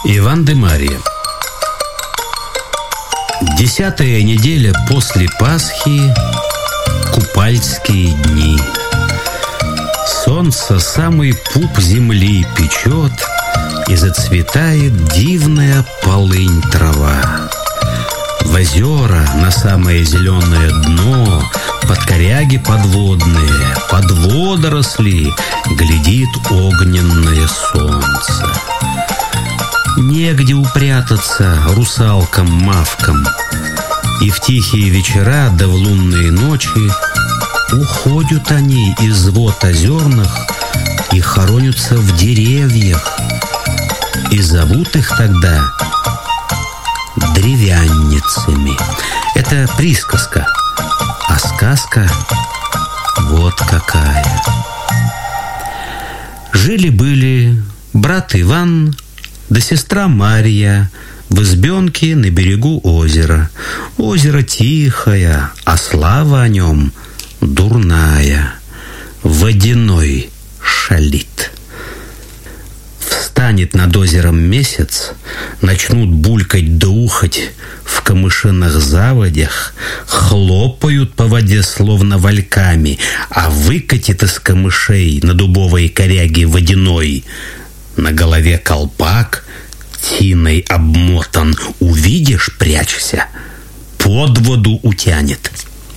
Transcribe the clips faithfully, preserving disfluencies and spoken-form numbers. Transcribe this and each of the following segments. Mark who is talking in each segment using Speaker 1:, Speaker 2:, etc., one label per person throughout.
Speaker 1: Иван де Марья. Десятая неделя после Пасхи, купальские дни. Солнце самый пуп земли печет, и зацветает дивная полынь трава. В озера на самое зеленое дно, под коряги подводные, под водоросли глядит огненное солнце. Негде упрятаться русалкам-мавкам, и в тихие вечера да в лунные ночи уходят они из вод озерных и хоронятся в деревьях, и зовут их тогда древянницами. Это присказка, а сказка вот какая. Жили-были брат Иван да сестра Марья в избенке на берегу озера. Озеро тихое, а слава о нем дурная. Водяной шалит. Встанет над озером месяц, начнут булькать да ухать в камышиных заводях, хлопают по воде словно вальками, а выкатит из камышей на дубовой коряге водяной. На голове колпак, тиной обмотан, увидишь, прячься, под воду утянет.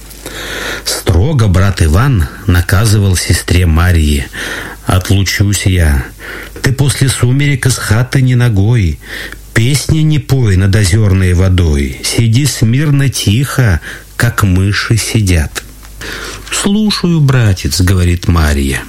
Speaker 1: Строго брат Иван наказывал сестре Марье: «Отлучусь я, ты после сумерек из хаты не ногой, песни не пой над озерной водой, сиди смирно тихо, как мыши сидят». «Слушаю, братец», — говорит Марья.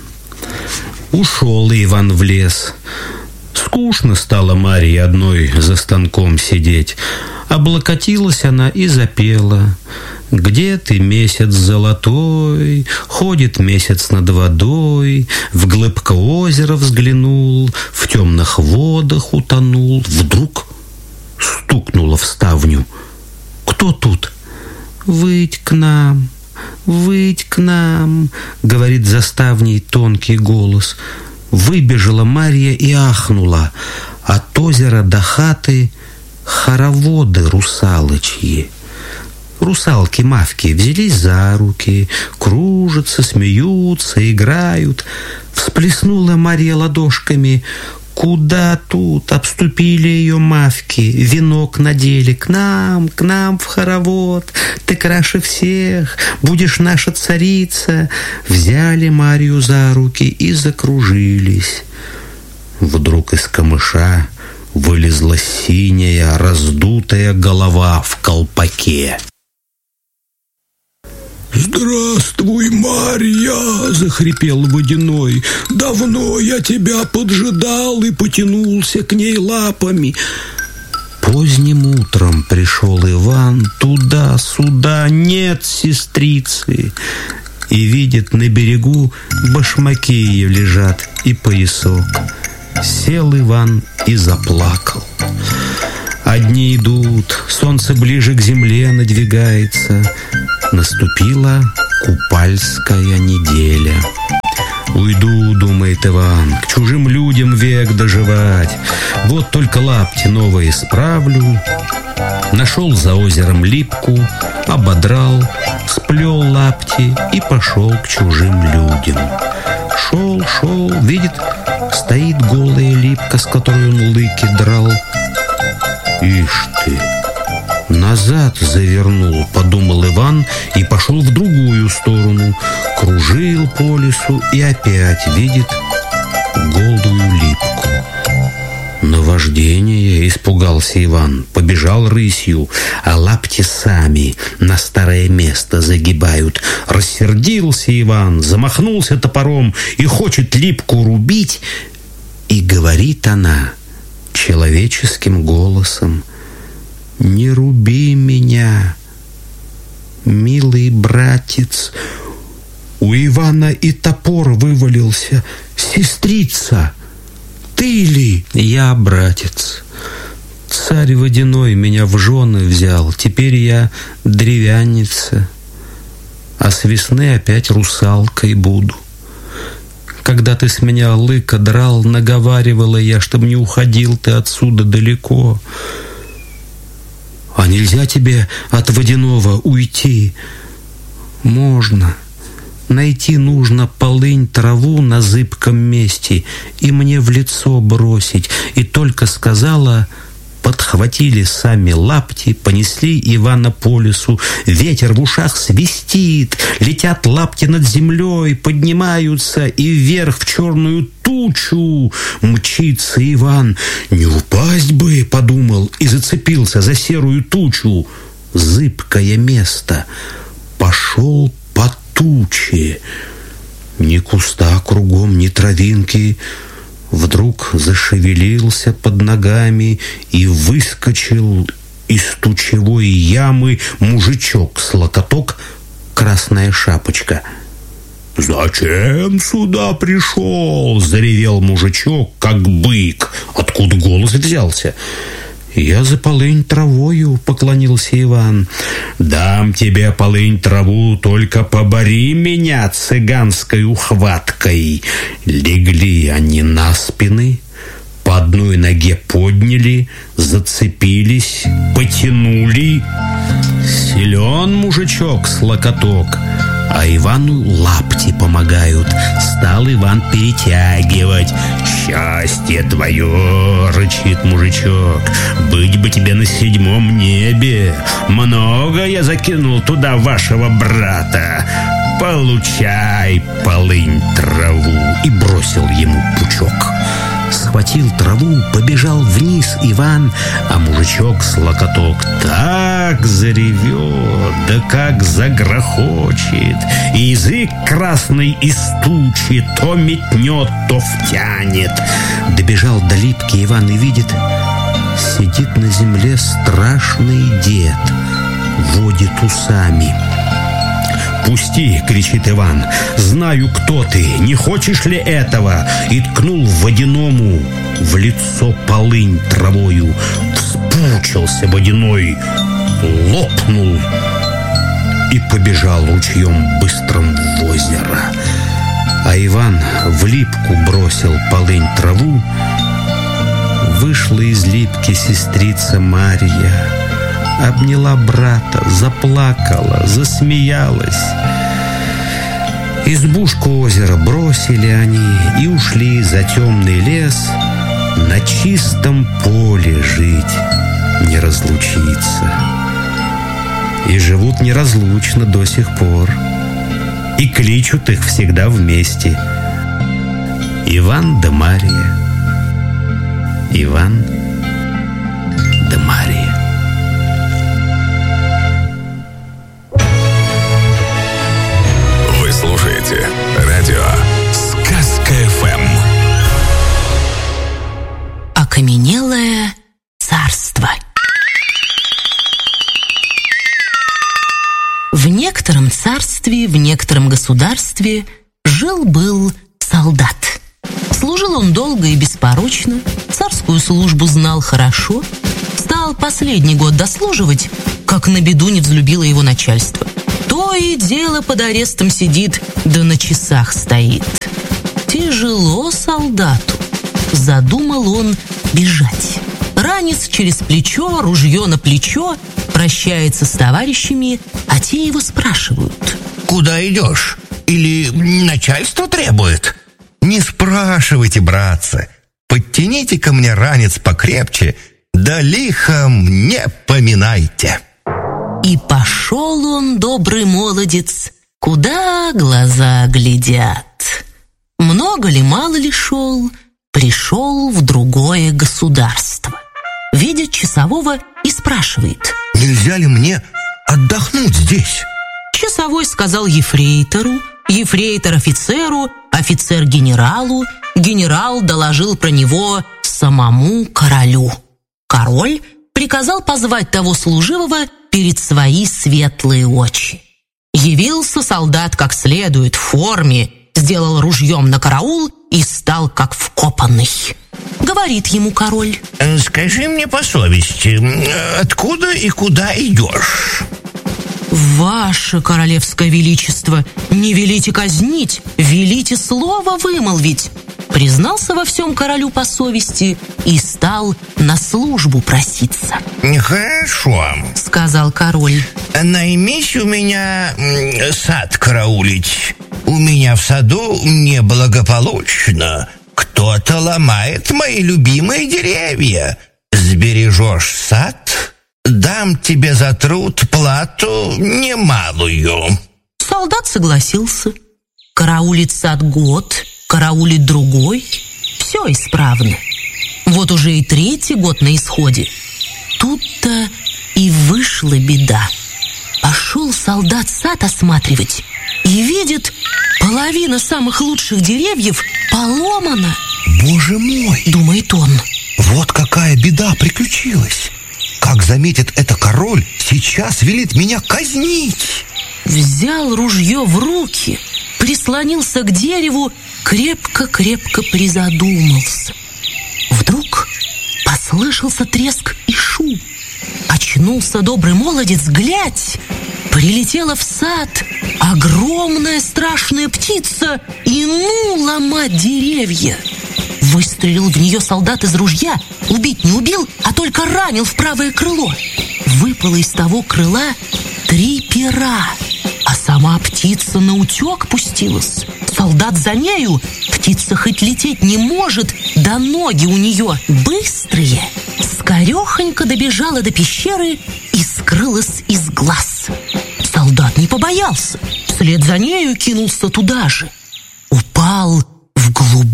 Speaker 1: Ушел Иван в лес. Скучно стало Марье одной за станком сидеть. Облокотилась она и запела: «Где ты, месяц золотой? Ходит месяц над водой. В глыбко озера взглянул, в темных водах утонул». Вдруг стукнула в ставню. «Кто тут?» «Выйдь к нам, выйдь к нам», — говорит за ставней тонкий голос. Выбежала Марья и ахнула. От озера до хаты хороводы русалочьи. Русалки-мавки взялись за руки, кружатся, смеются, играют. Всплеснула Марья ладошками. Куда тут? Обступили ее мавки, венок надели. «К нам, к нам в хоровод, ты краше всех, будешь наша царица». Взяли Марью за руки и закружились. Вдруг из камыша вылезла синяя раздутая голова в колпаке. «Здравствуй, Марья!» — захрипел Водяной. «Давно я тебя поджидал и потянулся к ней лапами». Поздним утром пришел Иван, туда-сюда, нет сестрицы. И видит, на берегу башмаки ее лежат и поясок. Сел Иван и заплакал. А дни идут, солнце ближе к земле надвигается. Наступила купальская неделя. «Уйду, — думает Иван, — к чужим людям век доживать. Вот только лапти новые справлю». Нашел за озером липку, ободрал, сплел лапти и пошел к чужим людям. Шел, шел, видит, стоит голая липка, с которой он лыки драл. «Ишь ты! Назад завернул», — подумал Иван и пошел в другую сторону. Кружил по лесу и опять видит голую липку. Наваждение, испугался Иван, побежал рысью, а лапти сами на старое место загибают. Рассердился Иван, замахнулся топором и хочет липку рубить, и говорит она человеческим голосом: «Не руби меня, милый братец». У Ивана и топор вывалился. «Сестрица, ты ли?» «Я, братец. Царь Водяной меня в жены взял. Теперь я древянница, а с весны опять русалкой буду». Когда ты с меня лыка драл, наговаривала я, чтоб не уходил ты отсюда далеко. А нельзя тебе от водяного уйти? Можно. Найти нужно полынь, траву на зыбком месте и мне в лицо бросить. И только сказала, подхватили сами лапти, понесли Ивана по лесу. Ветер в ушах свистит, летят лапти над землей, поднимаются, и вверх в черную тучу мчится Иван. Не упасть бы, подумал, и зацепился за серую тучу. Зыбкое место. Пошел по туче. Ни куста кругом, ни травинки. Вдруг зашевелился под ногами и выскочил из тучевой ямы мужичок-слокоток, красная шапочка. «Зачем сюда пришел?» — заревел мужичок, как бык. Откуда голос взялся? «Я за полынь травою», — поклонился Иван. «Дам тебе полынь траву, только побори меня цыганской ухваткой». Легли они на спины, по одной ноге подняли, зацепились, потянули. Силен мужичок-слокоток, а Ивану лапти помогают. Стал Иван перетягивать. «Счастье твое!» — рычит мужичок. «Быть бы тебе на седьмом небе! Много я закинул туда вашего брата! Получай полынь траву!» И бросил ему пучок. Схватил траву, побежал вниз Иван, а мужичок-слокоток так заревет, да как загрохочет, и язык красный из тучи то метнет, то втянет. Добежал до липки Иван и видит, сидит на земле страшный дед, водит усами. «Пусти!» — кричит Иван. «Знаю, кто ты! Не хочешь ли этого?» И ткнул водяному в лицо полынь травою. Вспучился водяной, лопнул и побежал ручьем быстрым в озеро. А Иван в липку бросил полынь траву. Вышла из липки сестрица Марья, обняла брата, заплакала, засмеялась. Избушку озера бросили они и ушли за темный лес, на чистом поле жить, не разлучиться. И живут неразлучно до сих пор, и кличут их всегда вместе. Иван да Мария, Иван да Мария.
Speaker 2: Слушайте радио Сказка эф эм.
Speaker 3: Окаменелое царство. В некотором царстве, в некотором государстве жил-был солдат. Служил он долго и беспорочно, царскую службу знал хорошо. Стал последний год дослуживать, как на беду не взлюбило его начальство. То и дело под арестом сидит, да на часах стоит. Тяжело солдату. Задумал он бежать. Ранец через плечо, ружье на плечо, прощается с товарищами, а те его спрашивают:
Speaker 4: «Куда идешь? Или начальство требует?» «Не спрашивайте, братцы. Подтяните ко мне ранец покрепче, да лихом не поминайте».
Speaker 3: И пошел он, добрый молодец, куда глаза глядят. Много ли, мало ли шел, пришел в другое государство. Видит часового и спрашивает:
Speaker 4: «Нельзя ли мне отдохнуть здесь?»
Speaker 3: Часовой сказал ефрейтору, ефрейтор офицеру, офицер генералу, генерал доложил про него самому королю. Король приказал позвать того служивого перед свои светлые очи. Явился солдат как следует в форме, сделал ружьем на караул и стал как вкопанный. Говорит ему король:
Speaker 4: «Скажи мне по совести, откуда и куда идешь?»
Speaker 3: «Ваше королевское величество, не велите казнить, велите слово вымолвить», признался во всем королю по совести и стал на службу проситься.
Speaker 4: «Хорошо», —
Speaker 3: сказал король.
Speaker 4: «Наймись у меня м, сад караулить. У меня в саду неблагополучно. Кто-то ломает мои любимые деревья. Сбережешь сад, дам тебе за труд плату немалую».
Speaker 3: Солдат согласился. Караулит сад год, караулит другой. Все исправно. Вот уже и третий год на исходе. Тут-то и вышла беда. Пошел солдат сад осматривать и видит, половина самых лучших деревьев поломана.
Speaker 4: «Боже мой!» —
Speaker 3: думает он.
Speaker 4: «Вот какая беда приключилась! Как заметит это король, сейчас велит меня казнить!»
Speaker 3: Взял ружье в руки, прислонился к дереву, крепко-крепко призадумался. Вдруг послышался треск и шум. Очнулся добрый молодец, глядь! Прилетела в сад огромная страшная птица и ну ломать деревья. Выстрелил в нее солдат из ружья, убить не убил, а только ранил в правое крыло. Выпало из того крыла три пера, а сама птица наутек пустилась. Солдат за нею, птица хоть лететь не может, да ноги у нее быстрые. Скорехонько добежала до пещеры и скрылась из глаз. Солдат не побоялся, вслед за нею кинулся туда же. Упал в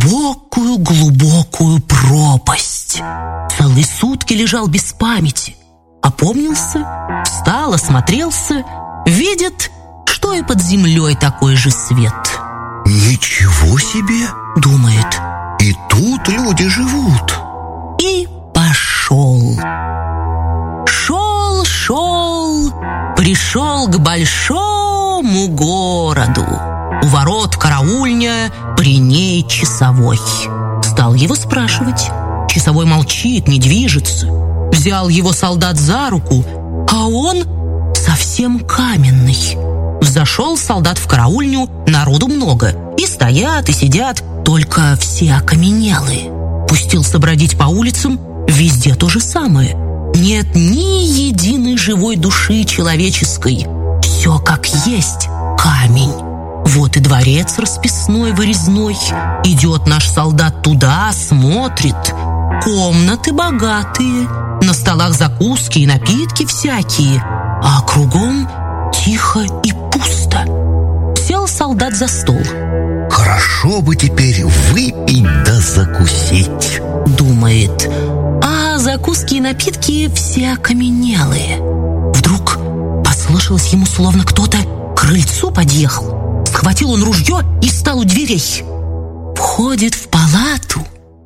Speaker 3: глубокую-глубокую пропасть. Целые сутки лежал без памяти. Опомнился, встал, осмотрелся, видит, что и под землей такой же свет.
Speaker 4: «Ничего себе!» —
Speaker 3: думает.
Speaker 4: «И тут люди живут!»
Speaker 3: И пошел. Шел, шел, пришел к большому городу. У ворот караульня, при ней часовой. Стал его спрашивать. Часовой молчит, не движется. Взял его солдат за руку, а он совсем каменный. Взошел солдат в караульню, народу много. И стоят, и сидят, только все окаменелые. Пустился бродить по улицам, везде то же самое. Нет ни единой живой души человеческой. Все как есть, камень. Вот и дворец расписной, вырезной. Идет наш солдат туда, смотрит. Комнаты богатые, на столах закуски и напитки всякие, а кругом тихо и пусто. Сел солдат за стол.
Speaker 4: «Хорошо бы теперь выпить да закусить»,
Speaker 3: — думает. А закуски и напитки все окаменелые. Вдруг послышалось ему, словно кто-то к крыльцу подъехал. Схватил он ружье и стал у дверей. Входит в палату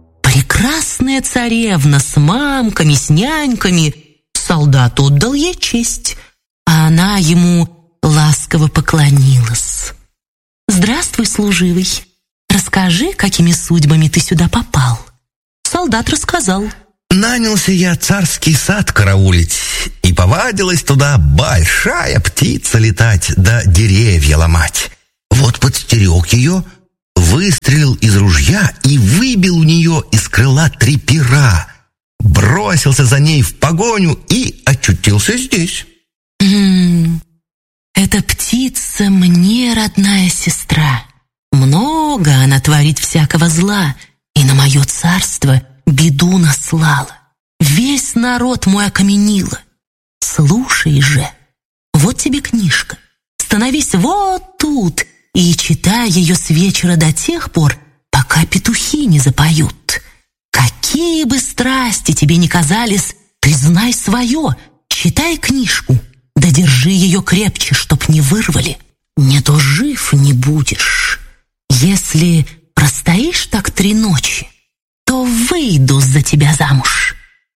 Speaker 3: прекрасная царевна с мамками, с няньками. Солдат отдал ей честь, а она ему ласково поклонилась. «Здравствуй, служивый. Расскажи, какими судьбами ты сюда попал?» Солдат рассказал.
Speaker 4: «Нанялся я царский сад караулить, и повадилась туда большая птица летать да деревья ломать. Вот подстерег ее, выстрелил из ружья и выбил у нее из крыла три пера. Бросился за ней в погоню и очутился здесь».
Speaker 3: «М-м, эта птица мне родная сестра. Много она творит всякого зла, и на мое царство беду наслала. Весь народ мой окаменила. Слушай же, вот тебе книжка. Становись вот тут и читай ее с вечера до тех пор, пока петухи не запоют. Какие бы страсти тебе ни казались, ты знай свое, читай книжку, да держи ее крепче, чтоб не вырвали. Не то жив не будешь. Если простоишь так три ночи, то выйду за тебя замуж».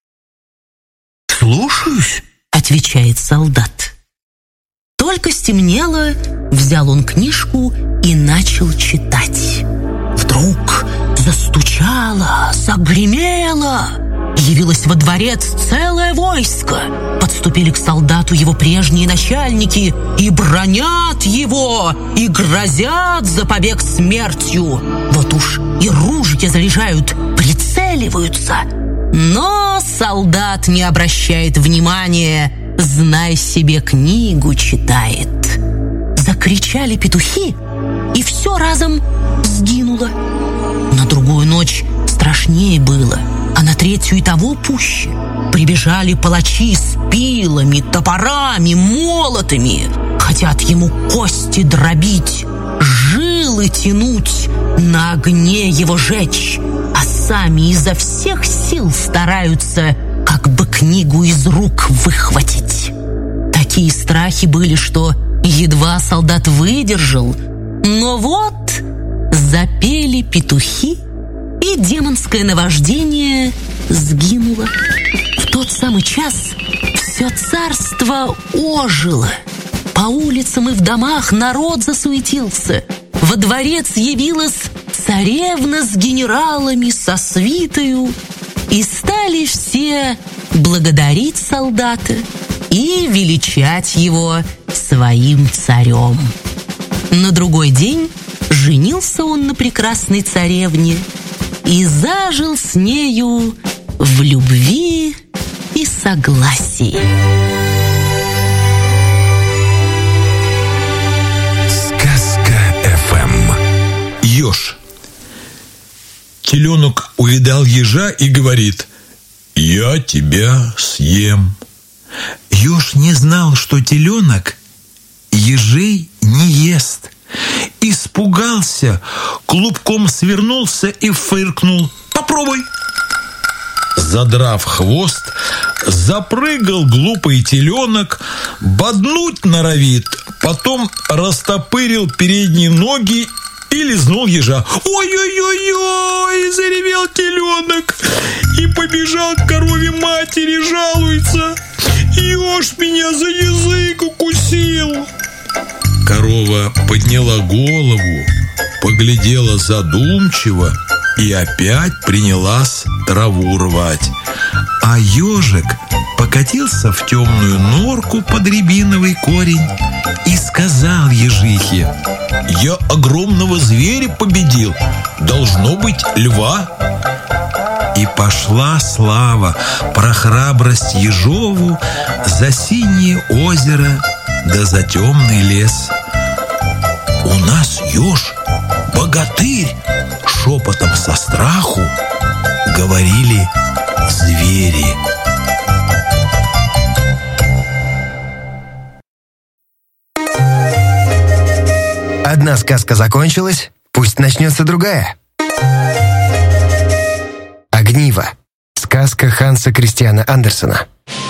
Speaker 4: «Слушаюсь»,
Speaker 3: — отвечает солдат. Только стемнело, взял он книжку и начал читать. Вдруг застучало, загремело. явилось во дворец целое войско. Подступили к солдату его прежние начальники и бранят его, и грозят за побег смертью. Вот уж и ружья заряжают, прицеливаются. Но солдат не обращает внимания, знай себе, книгу читает. Закричали петухи, и все разом сгинуло. На другую ночь страшнее было, а на третью и того пуще. Прибежали палачи с пилами, топорами, молотами. Хотят ему кости дробить, жилы тянуть, на огне его жечь, а сами изо всех сил стараются как бы книгу из рук выхватить. Такие страхи были, что едва солдат выдержал. Но вот запели петухи, и демонское наваждение сгинуло. В тот самый час все царство ожило. По улицам и в домах народ засуетился. Во дворец явилась царевна с генералами, со свитою, и стали все благодарить солдата и величать его своим царем. На другой день женился он на прекрасной царевне и зажил с нею в любви и согласии.
Speaker 2: Сказка эф эм.
Speaker 5: Еж. Теленок увидал ежа и говорит: «Я тебя съем». Еж не знал, что теленок ежей не ест. Испугался, клубком свернулся и фыркнул: «Попробуй». Задрав хвост, запрыгал глупый теленок, боднуть норовит, потом растопырил передние ноги и лизнул ежа. «Ой-ой-ой-ой!» — заревел теленок и побежал к корове матери, жалуется: «Еж меня за язык укусил». Корова подняла голову, поглядела задумчиво и опять принялась траву рвать. А ежик покатился в темную норку под рябиновый корень и сказал ежихе: «Я огромного зверя победил, должно быть, льва». И пошла слава про храбрость ежову за синее озеро да за темный лес. «У нас еж богатырь!» — шепотом со страху говорили звери.
Speaker 6: Одна сказка закончилась, пусть начнется другая. Огниво. Сказка Ханса Кристиана Андерсена.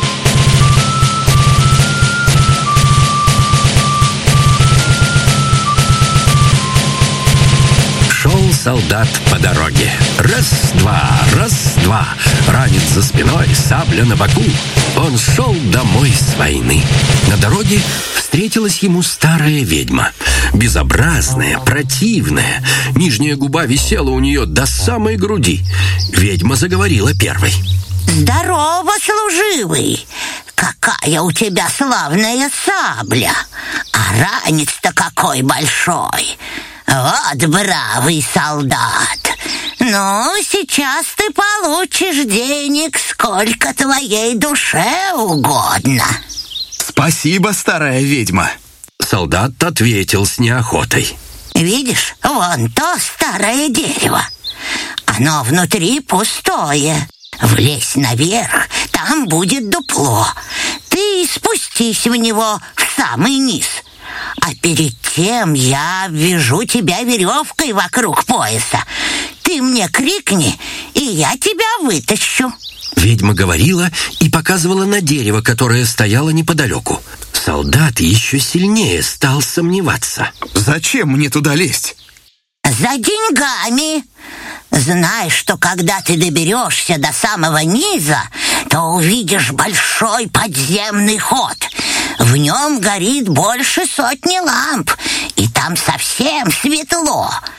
Speaker 7: Шел солдат по дороге. Раз-два, раз-два. Ранец за спиной, сабля на боку. Он шел домой с войны. На дороге встретилась ему старая ведьма. Безобразная, противная. Нижняя губа висела у нее до самой груди. Ведьма заговорила первой.
Speaker 8: «Здорово, служивый! Какая у тебя славная сабля! А ранец-то какой большой! Вот бравый солдат! Ну, сейчас ты получишь денег, сколько твоей душе угодно!»
Speaker 9: «Спасибо, старая ведьма!»
Speaker 7: Солдат ответил с неохотой.
Speaker 8: «Видишь, вон то старое дерево. Оно внутри пустое. Влезь наверх, там будет дупло. Ты спустись в него в самый низ. А перед тем я обвяжу тебя веревкой вокруг пояса. Ты мне крикни, и я тебя вытащу».
Speaker 7: Ведьма говорила и показывала на дерево, которое стояло неподалеку. Солдат еще сильнее стал сомневаться.
Speaker 9: «Зачем мне туда лезть?»
Speaker 8: «За деньгами. Знай, что когда ты доберешься до самого низа, то увидишь большой подземный ход. В нем горит больше сотни ламп, и там совсем светло. Ты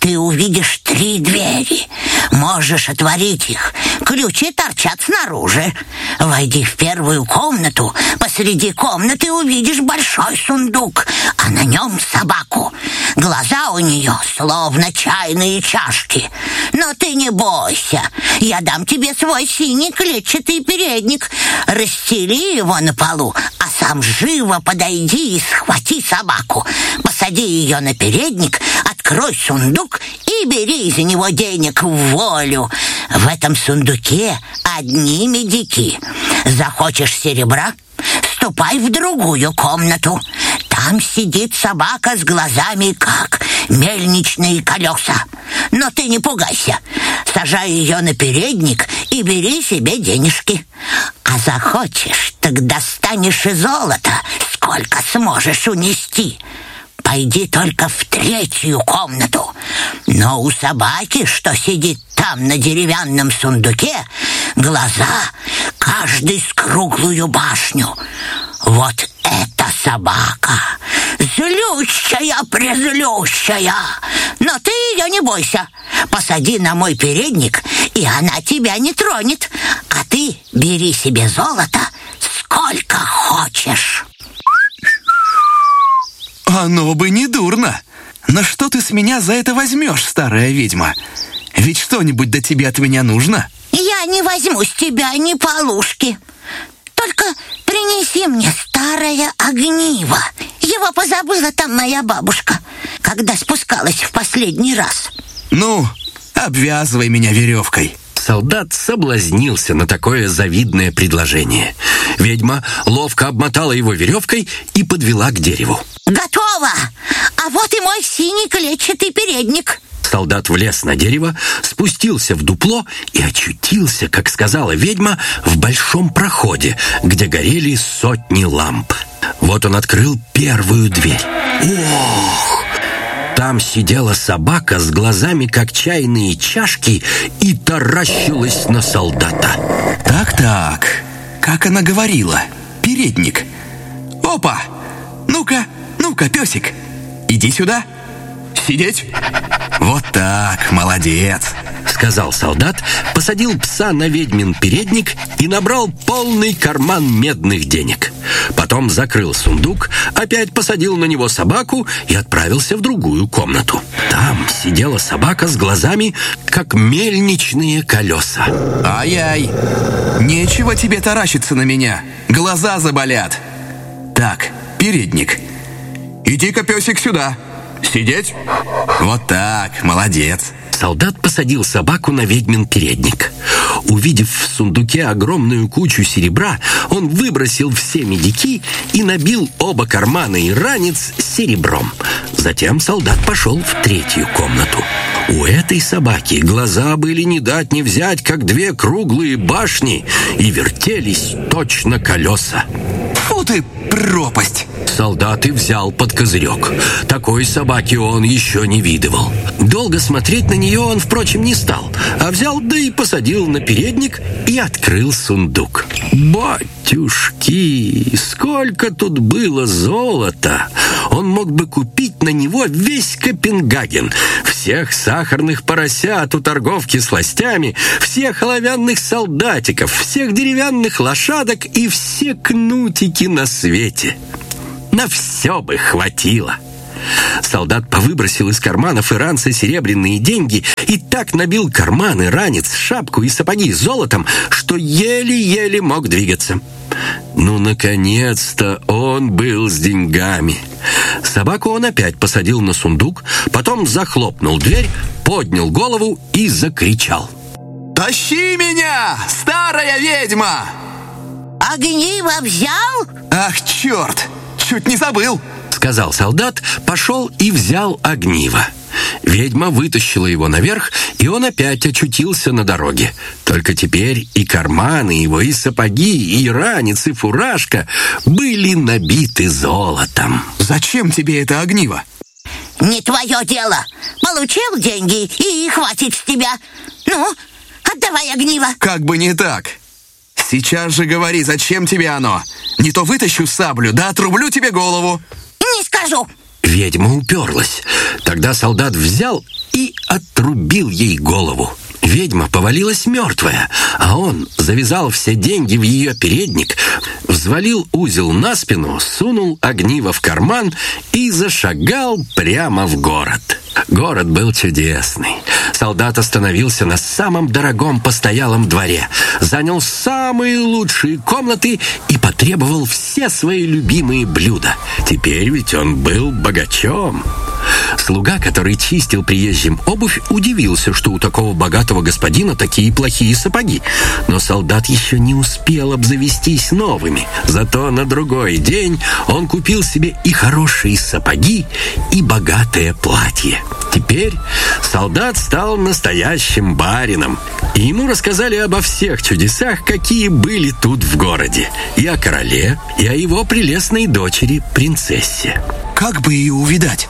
Speaker 8: ты увидишь три двери. Можешь отворить их. Ключи торчат снаружи. Войди в первую комнату. Посреди комнаты увидишь большой сундук, а на нем собаку. Глаза у нее словно чайные чашки. Но ты не бойся. Я дам тебе свой синий клетчатый передник. Расстели его на полу, а сам живо подойди и схвати собаку. Посади ее на передник, открой сундук и бери из него денег в волю. В этом сундуке одни медики. Захочешь серебра? Ступай в другую комнату. Там сидит собака с глазами, как мельничные колеса. Но ты не пугайся. Сажай ее на передник и бери себе денежки. А захочешь, так достанешь и золото, сколько сможешь унести. Пойди только в третью комнату. Но у собаки, что сидит там на деревянном сундуке, глаза каждый с круглую башню. Вот эта собака, злющая-презлющая. Но ты ее не бойся. Посади на мой передник, и она тебя не тронет. А ты бери себе золото сколько хочешь.
Speaker 9: Оно бы не дурно. Но что ты с меня за это возьмешь, старая ведьма? Ведь что-нибудь до тебе от меня нужно?
Speaker 8: Я не возьму с тебя ни полушки. Только принеси мне старое огниво. Его позабыла там моя бабушка, когда спускалась в последний раз.
Speaker 9: Ну, обвязывай меня веревкой.
Speaker 7: Солдат соблазнился на такое завидное предложение. Ведьма ловко обмотала его веревкой и подвела к дереву.
Speaker 8: Готово! А вот и мой синий клетчатый передник.
Speaker 7: Солдат влез на дерево, спустился в дупло и очутился, как сказала ведьма, в большом проходе, где горели сотни ламп. Вот он открыл первую дверь. Ох! Там сидела собака с глазами, как чайные чашки, и таращилась на солдата.
Speaker 9: Так-так, как она говорила? Передник. Опа! Ну-ка, ну-ка, песик, иди сюда. Сидеть? Вот так, молодец,
Speaker 7: сказал солдат, посадил пса на ведьмин передник и набрал полный карман медных денег. Потом закрыл сундук, опять посадил на него собаку и отправился в другую комнату. Там сидела собака с глазами, как мельничные колеса.
Speaker 9: Ай-яй, нечего тебе таращиться на меня, глаза заболят. Так, передник. Иди-ка, песик, сюда. Сидеть? Вот так, молодец.
Speaker 7: Солдат посадил собаку на ведьмин передник. Увидев в сундуке огромную кучу серебра, он выбросил все медики и набил оба кармана и ранец серебром. Затем солдат пошел в третью комнату. У этой собаки глаза были не дать не взять, как две круглые башни, и вертелись точно колеса.
Speaker 9: Фу ты, пропасть!
Speaker 7: Солдат и взял под козырек. Такой собаки он еще не видывал. Долго смотреть на нее он, впрочем, не стал, а взял, да и посадил на передник и открыл сундук. Батюшки, сколько тут было золота! Он мог бы купить на него весь Копенгаген, всех сахарных поросят у торговки сластями, всех оловянных солдатиков, всех деревянных лошадок и все кнутики на свете. На все бы хватило. Солдат повыбросил из карманов и ранца серебряные деньги и так набил карманы, ранец, шапку и сапоги золотом, что еле-еле мог двигаться. Ну, наконец-то он был с деньгами. Собаку он опять посадил на сундук, потом захлопнул дверь, поднял голову и закричал.
Speaker 9: «Тащи меня, старая ведьма!»
Speaker 8: Огниво взял?
Speaker 9: Ах, черт! Чуть не забыл,
Speaker 7: сказал солдат, пошел и взял огниво. Ведьма вытащила его наверх, и он опять очутился на дороге. Только теперь и карманы его, и сапоги, и ранец, и фуражка были набиты золотом.
Speaker 9: Зачем тебе это огниво?
Speaker 8: Не твое дело. Получил деньги, и хватит с тебя. Ну, отдавай огниво.
Speaker 9: Как бы не так. Сейчас же говори, зачем тебе оно? Не то вытащу саблю, да отрублю тебе голову.
Speaker 8: Не скажу.
Speaker 7: Ведьма уперлась. Тогда солдат взял и отрубил ей голову. Ведьма повалилась мертвая, а он завязал все деньги в ее передник, взвалил узел на спину, сунул огниво в карман и зашагал прямо в город. Город был чудесный. Солдат остановился на самом дорогом постоялом дворе, занял самые лучшие комнаты и потребовал все свои любимые блюда. Теперь ведь он был богачом. Слуга, который чистил приезжим обувь, удивился, что у такого богатого господина такие плохие сапоги. Но солдат еще не успел обзавестись новыми. Зато на другой день он купил себе и хорошие сапоги, и богатое платье. Теперь солдат стал настоящим барином. И ему рассказали обо всех чудесах, какие были тут в городе. И о короле, и о его прелестной дочери, принцессе.
Speaker 9: Как бы ее увидать?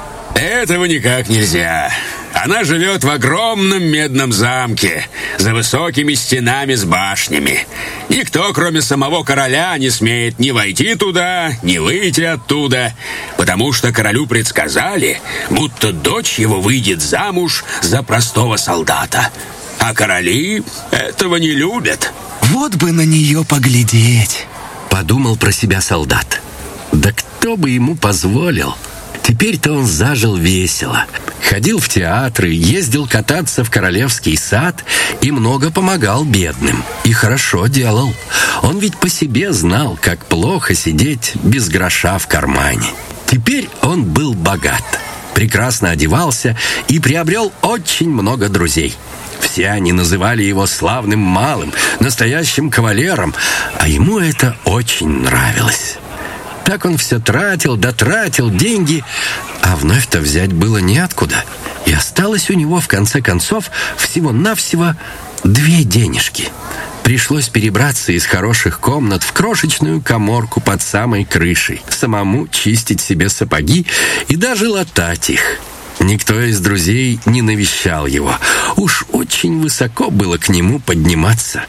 Speaker 10: Этого никак нельзя. Она живет в огромном медном замке, за высокими стенами с башнями. Никто, кроме самого короля, не смеет ни войти туда, ни выйти оттуда, потому что королю предсказали, будто дочь его выйдет замуж за простого солдата. А короли этого не любят.
Speaker 9: Вот бы на нее поглядеть,
Speaker 7: подумал про себя солдат. Да кто бы ему позволил? Теперь-то он зажил весело. Ходил в театры, ездил кататься в королевский сад и много помогал бедным. И хорошо делал. Он ведь по себе знал, как плохо сидеть без гроша в кармане. Теперь он был богат, прекрасно одевался и приобрел очень много друзей. Все они называли его славным малым, настоящим кавалером, а ему это очень нравилось. Так он все тратил, дотратил деньги, а вновь-то взять было неоткуда. И осталось у него, в конце концов, всего-навсего две денежки. Пришлось перебраться из хороших комнат в крошечную каморку под самой крышей, самому чистить себе сапоги и даже латать их. Никто из друзей не навещал его. Уж очень высоко было к нему подниматься.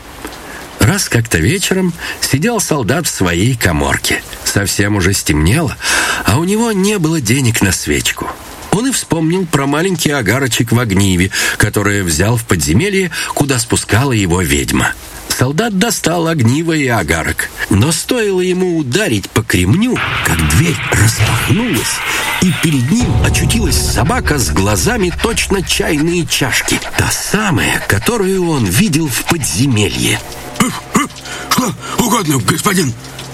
Speaker 7: Раз как-то вечером сидел солдат в своей каморке. Совсем уже стемнело, а у него не было денег на свечку. Он и вспомнил про маленький огарочек в огниве, который взял в подземелье, куда спускала его ведьма. Солдат достал огниво и огарок, но стоило ему ударить по кремню, как дверь распахнулась, и перед ним очутилась собака с глазами точно чайные чашки. Та самая, которую он видел в подземелье.
Speaker 10: Что угодно, господин.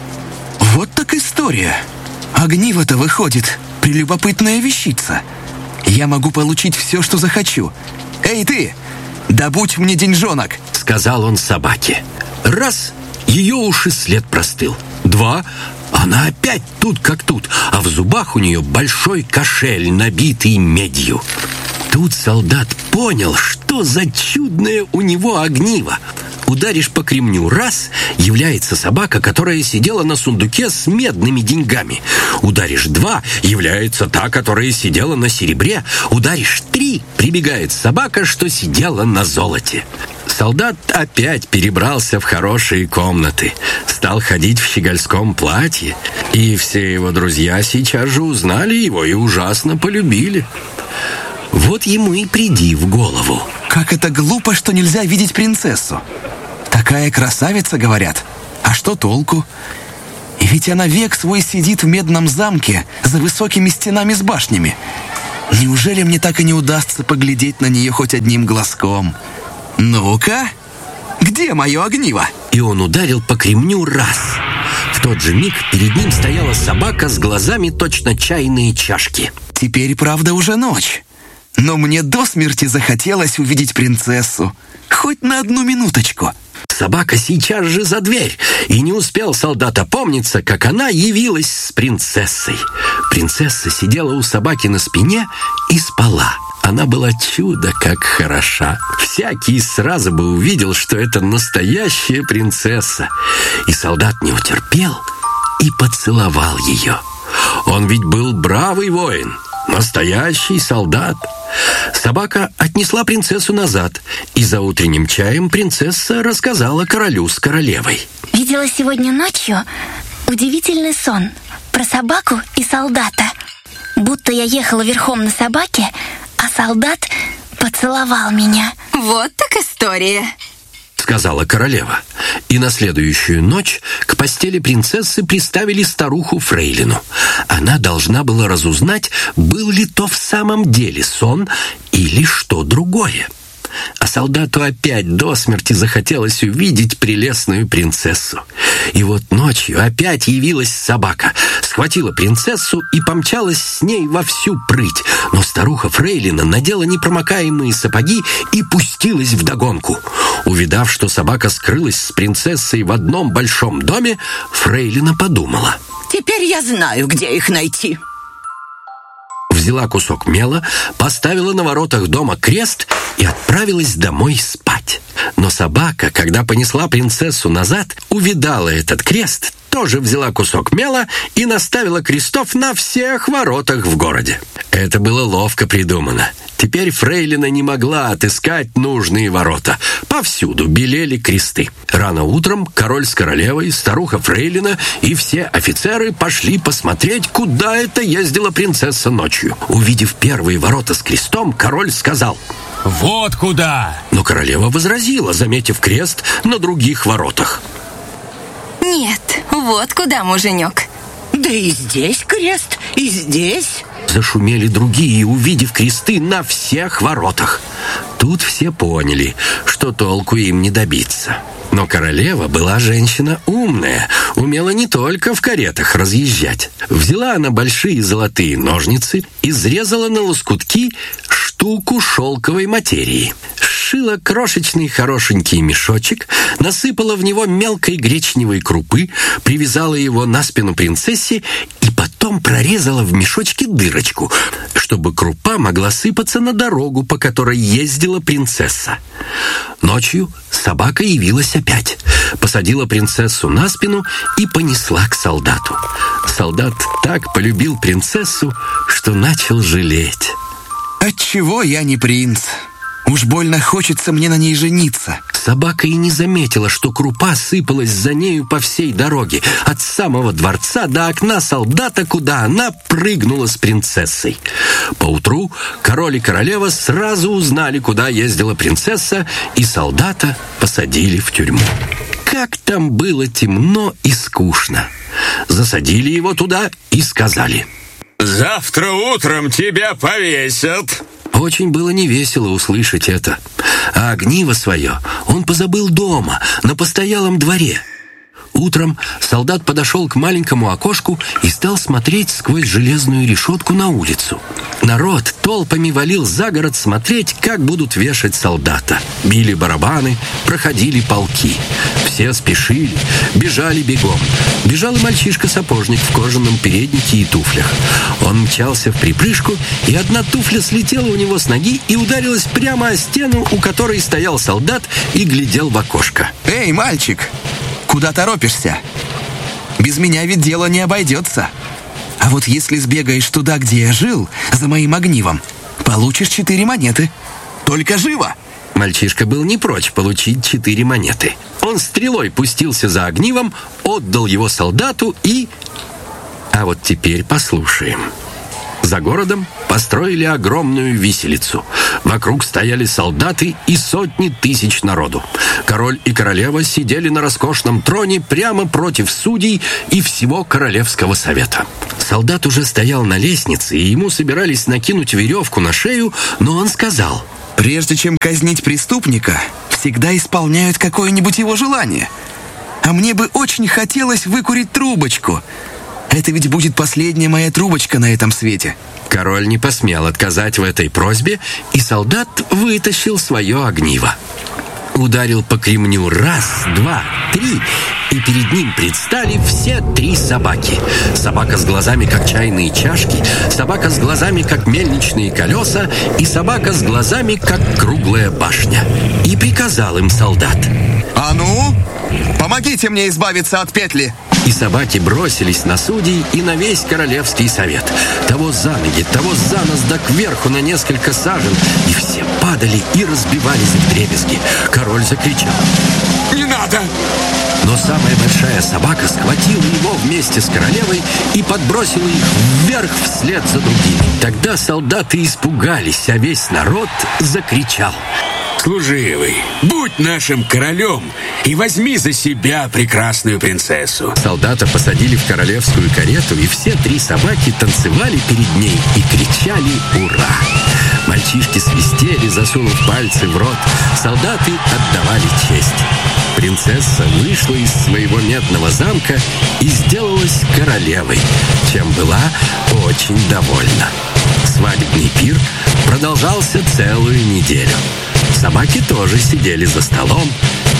Speaker 9: Вот так история. Огниво-то выходит прелюбопытная вещица. Я могу получить все, что захочу. Эй, ты! Добудь мне деньжонок,
Speaker 7: сказал он собаке. Раз, ее уж и след простыл. Два, она опять тут как тут, а в зубах у нее большой кошель, набитый медью. Тут солдат понял, что за чудное у него огниво. Ударишь по кремню раз, является собака, которая сидела на сундуке с медными деньгами. Ударишь два, является та, которая сидела на серебре. Ударишь три, прибегает собака, что сидела на золоте. Солдат опять перебрался в хорошие комнаты, стал ходить в щегольском платье, и все его друзья сейчас же узнали его и ужасно полюбили. Вот ему и приди в голову.
Speaker 9: Как это глупо, что нельзя видеть принцессу. Такая красавица, говорят. А что толку? И ведь она век свой сидит в медном замке за высокими стенами с башнями. Неужели мне так и не удастся поглядеть на нее хоть одним глазком? Ну-ка, где мое огниво?
Speaker 7: И он ударил по кремню раз. В тот же миг перед ним стояла собака с глазами точно чайные чашки.
Speaker 9: Теперь, правда, уже ночь. Но мне до смерти захотелось увидеть принцессу. Хоть на одну минуточку.
Speaker 7: Собака сейчас же за дверь, и не успел солдат опомниться, как она явилась с принцессой. Принцесса сидела у собаки на спине и спала. Она была чудо как хороша. Всякий сразу бы увидел, что это настоящая принцесса. И солдат не утерпел и поцеловал ее. Он ведь был бравый воин, настоящий солдат. Собака отнесла принцессу назад, и за утренним чаем принцесса рассказала королю с королевой.
Speaker 11: Видела сегодня ночью удивительный сон про собаку и солдата. будто я ехала верхом на собаке, а солдат поцеловал меня.
Speaker 12: Вот так история,
Speaker 7: сказала королева. И на следующую ночь к постели принцессы приставили старуху Фрейлину. Она должна была разузнать, был ли то в самом деле сон или что другое. А солдату опять до смерти захотелось увидеть прелестную принцессу. И вот ночью опять явилась собака, схватила принцессу и помчалась с ней во всю прыть. Но старуха Фрейлина надела непромокаемые сапоги и пустилась вдогонку. Увидав, что собака скрылась с принцессой в одном большом доме, Фрейлина подумала:
Speaker 8: «Теперь я знаю, где их найти».
Speaker 7: Взяла кусок мела, поставила на воротах дома крест и отправилась домой спать. Но собака, когда понесла принцессу назад, увидала этот крест, тоже взяла кусок мела и наставила крестов на всех воротах в городе. Это было ловко придумано. Теперь Фрейлина не могла отыскать нужные ворота. Повсюду белели кресты. Рано утром король с королевой, старуха Фрейлина и все офицеры пошли посмотреть, куда это ездила принцесса ночью. Увидев первые ворота с крестом, король сказал:
Speaker 10: «Вот куда!»
Speaker 7: Но королева возразила, заметив крест на других воротах.
Speaker 12: Нет, вот куда, муженек.
Speaker 8: Да и здесь крест, и здесь.
Speaker 7: Зашумели другие, увидев кресты на всех воротах. Тут все поняли, что толку им не добиться. Но королева была женщина умная, умела не только в каретах разъезжать. Взяла она большие золотые ножницы, изрезала на лоскутки штуку шелковой материи, сшила крошечный хорошенький мешочек, насыпала в него мелкой гречневой крупы, привязала его на спину принцессе и потом прорезала в мешочке дырочку, чтобы крупа могла сыпаться на дорогу, по которой ездила принцесса. Ночью собака явилась опять, посадила принцессу на спину и понесла к солдату. Солдат так полюбил принцессу, что начал жалеть.
Speaker 9: «Отчего я не принц? Уж больно хочется мне на ней жениться».
Speaker 7: Собака и не заметила, что крупа сыпалась за нею по всей дороге, от самого дворца до окна солдата, куда она прыгнула с принцессой. Поутру король и королева сразу узнали, куда ездила принцесса, и солдата посадили в тюрьму. Как там было темно и скучно. Засадили его туда и сказали:
Speaker 10: «Завтра утром тебя повесят».
Speaker 7: Очень было невесело услышать это. А огниво свое он позабыл дома, на постоялом дворе. Утром солдат подошел к маленькому окошку и стал смотреть сквозь железную решетку на улицу. Народ толпами валил за город смотреть, как будут вешать солдата. Били барабаны, проходили полки. Все спешили, бежали бегом. Бежал и мальчишка-сапожник в кожаном переднике и туфлях. Он мчался в припрыжку, и одна туфля слетела у него с ноги и ударилась прямо о стену, у которой стоял солдат и глядел в окошко.
Speaker 9: «Эй, мальчик! Куда торопишься? Без меня ведь дело не обойдется. А вот если сбегаешь туда, где я жил, за моим огнивом, получишь четыре монеты. Только живо!»
Speaker 7: Мальчишка был не прочь получить четыре монеты. Он стрелой пустился за огнивом, отдал его солдату и... А вот теперь послушаем. За городом построили огромную виселицу. Вокруг стояли солдаты и сотни тысяч народу. Король и королева сидели на роскошном троне прямо против судей и всего Королевского совета. Солдат уже стоял на лестнице, и ему собирались накинуть веревку на шею, но он сказал:
Speaker 9: «Прежде чем казнить преступника, всегда исполняют какое-нибудь его желание. А мне бы очень хотелось выкурить трубочку. Это ведь будет последняя моя трубочка на этом свете».
Speaker 7: Король не посмел отказать в этой просьбе, и солдат вытащил свое огниво. Ударил по кремню раз, два, три, и перед ним предстали все три собаки. Собака с глазами, как чайные чашки, собака с глазами, как мельничные колеса, и собака с глазами, как круглая башня. И приказал им солдат:
Speaker 9: «А ну, помогите мне избавиться от петли!»
Speaker 7: И собаки бросились на судей и на весь Королевский совет. Того за ноги, того за нос, да кверху на несколько сажен. И все падали и разбивались вдребезги. Король закричал:
Speaker 10: «Не надо!»
Speaker 7: Но самая большая собака схватила его вместе с королевой и подбросила их вверх вслед за другими. Тогда солдаты испугались, а весь народ закричал:
Speaker 10: «Служивый, будь нашим королем и возьми за себя прекрасную принцессу!»
Speaker 7: Солдата посадили в королевскую карету, и все три собаки танцевали перед ней и кричали «Ура!». Мальчишки свистели, засунув пальцы в рот. Солдаты отдавали честь. Принцесса вышла из своего медного замка и сделалась королевой, чем была очень довольна. Свадебный пир продолжался целую неделю. Собаки тоже сидели за столом